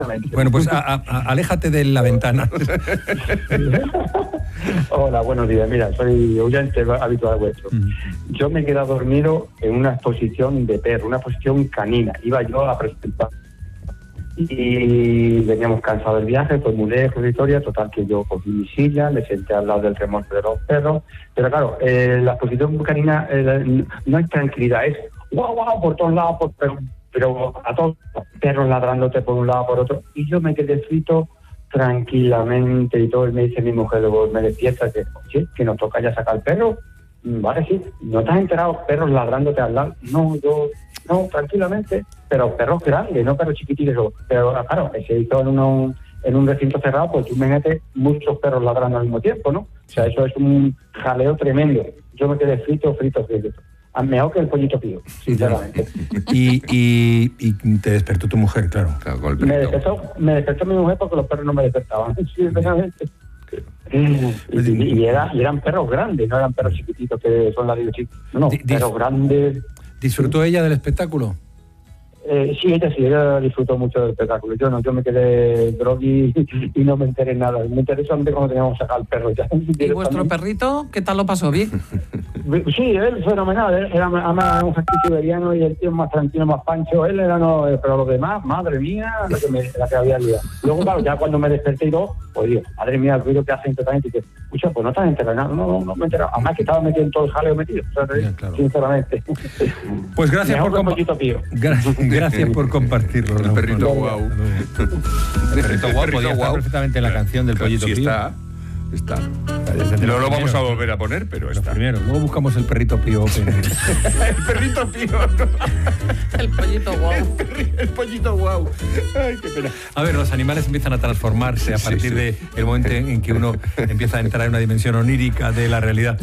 Bueno, pues aléjate de la ventana. Hola, buenos días. Mira, soy oyente habitual vuestro. Yo me he quedado dormido en una exposición de perro, una exposición canina. Iba yo a presentar y veníamos cansados del viaje, pues muy lejos de historia, total que yo cogí mi silla, me senté al lado del remolque de los perros, pero claro, la exposición canina no es tranquilidad, es guau guau por todos lados, pero a todos los perros ladrándote por un lado por otro, y yo me quedé frito tranquilamente y todo, y me dice mi mujer, luego me despierta, que nos toca ya sacar el perro. Vale, sí, ¿no te has enterado? Perros ladrándote al lado. No, tranquilamente, pero perros grandes, no perros chiquititos. Pero claro, se hizo en un recinto cerrado, pues tú me metes muchos perros ladrando al mismo tiempo, ¿no? O sea, eso es un jaleo tremendo. Yo me quedé frito. Mejor que el pollito pío, sinceramente. Y te despertó tu mujer, claro. Me despertó mi mujer porque los perros no me despertaban, sinceramente. Y eran perros grandes, no eran perros chiquititos que son ladrillos chicos. No, perros grandes. ¿Disfrutó ella del espectáculo? Sí, ella disfrutó mucho del espectáculo. Yo me quedé groggy y no me enteré nada. Me enteré solamente cuando teníamos que sacar al perro ya. ¿Y vuestro perrito qué tal lo pasó? ¿Bien? Sí, él fenomenal. Él era un husky siberiano y el tío más tranquilo, más pancho. Él era pero los demás, madre mía, la que había liado. Luego, claro, ya cuando me desperté y todo, pues digo, madre mía, el ruido que hacen totalmente. Y que, escucha, pues no estás enterado. No me he enterado. Además que estaba metido en todo el jaleo metido. O sea, ya, claro. Sinceramente. Pues gracias por compartirlo. Gracias por compartirlo. El perrito guau. El perrito guau podía estar perfectamente en la canción del pollito pío. Sí, está. No lo vamos a volver a poner, pero está. Primero, luego buscamos el perrito pío. El perrito pío. El pollito guau. El pollito guau. Ay, qué pena. A ver, los animales empiezan a transformarse a partir del momento en que uno empieza a entrar en una dimensión onírica de la realidad.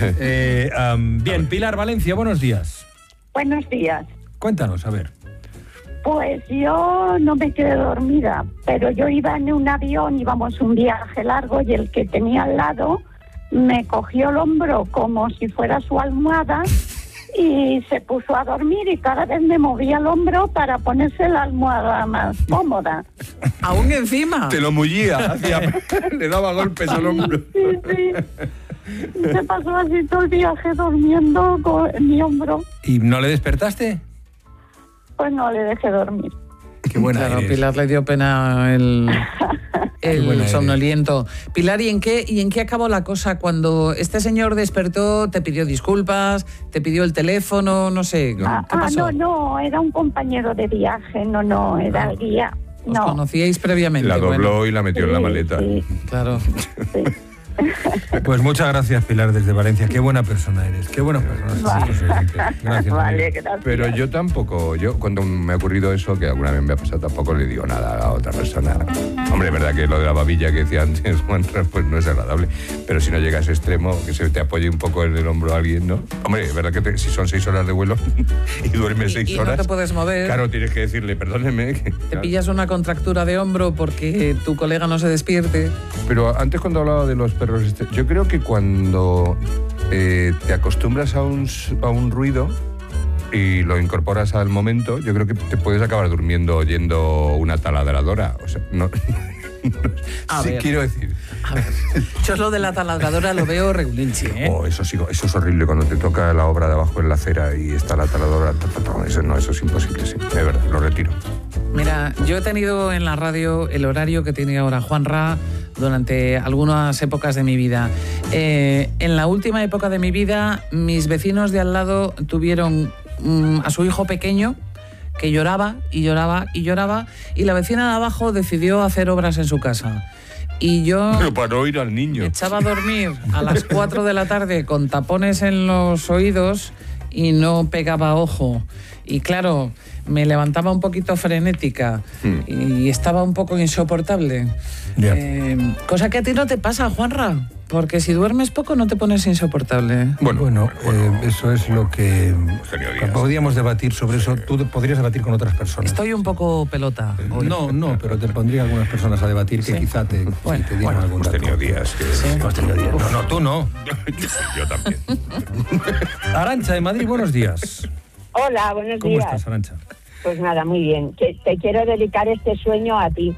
Bien, Pilar Valencia, buenos días. Buenos días. Cuéntanos, a ver. Pues yo no me quedé dormida, pero yo iba en un avión, íbamos un viaje largo y el que tenía al lado me cogió el hombro como si fuera su almohada y se puso a dormir y cada vez me movía el hombro para ponerse la almohada más cómoda. ¿Aún encima? Te lo mullía, le daba golpes al hombro. Sí. Se pasó así todo el viaje durmiendo con mi hombro. ¿Y no le despertaste? Pues no le dejé dormir. Qué buena claro, eres. Pilar le dio pena el somnoliento. Pilar, ¿y en qué acabó la cosa cuando este señor despertó? ¿Te pidió disculpas? ¿Te pidió el teléfono? No sé, ¿qué pasó? No, era un compañero de viaje, no, era el guía. ¿Os conocíais previamente? La dobló y la metió en la maleta. Sí. Claro. Sí. Pues muchas gracias, Pilar, desde Valencia. Qué buena persona eres. Qué buena persona. Vale. Sí, gracias. Vale, gracias. Pero yo tampoco, cuando me ha ocurrido eso, que alguna vez me ha pasado, tampoco le digo nada a otra persona. Hombre, es verdad que lo de la babilla que decía antes, Juan, pues no es agradable. Pero si no llega a ese extremo, que se te apoye un poco en el hombro a alguien, ¿no? Hombre, es verdad que si son 6 horas de vuelo y duermes 6 horas... Y no te puedes mover. Claro, tienes que decirle, perdóneme. Te pillas una contractura de hombro porque tu colega no se despierte. Pero antes cuando hablaba de los perros, yo creo que cuando te acostumbras a un ruido y lo incorporas al momento, yo creo que te puedes acabar durmiendo oyendo una taladradora. O sea, no... sí, quiero decir. A ver, yo lo de la taladradora lo veo regulinchi, ¿eh? Eso es horrible cuando te toca la obra de abajo en la acera y está la taladradora. Eso es imposible, sí. De verdad, lo retiro. Mira, yo he tenido en la radio el horario que tiene ahora Juan Ra durante algunas épocas de mi vida. En la última época de mi vida, mis vecinos de al lado tuvieron a su hijo pequeño que lloraba y lloraba y lloraba y la vecina de abajo decidió hacer obras en su casa. Y yo pero para no oír al niño. Me echaba a dormir a las 4 de la tarde con tapones en los oídos y no pegaba ojo. Y claro, me levantaba un poquito frenética y estaba un poco insoportable. Yeah. Cosa que a ti no te pasa, Juanra, porque si duermes poco no te pones insoportable. Bueno, eso es lo que podríamos debatir sobre eso. Tú podrías debatir con otras personas. Estoy un poco pelota hoy. No, pero te pondría algunas personas a debatir que quizá te dieran algún dato. Hemos tenido días. No, tú no. Yo también. Arantxa, de Madrid, buenos días. Hola, buenos días. ¿Cómo estás, Arantxa? Pues nada, muy bien. Te quiero dedicar este sueño a ti.